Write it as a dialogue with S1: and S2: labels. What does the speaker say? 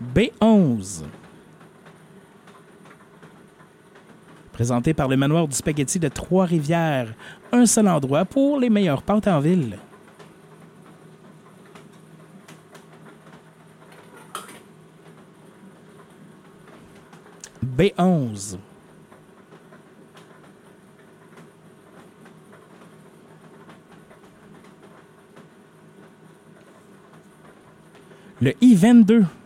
S1: B11. Présenté par le manoir du spaghetti de Trois-Rivières. Un seul endroit pour les meilleures pâtes en ville. B11. Le I-22.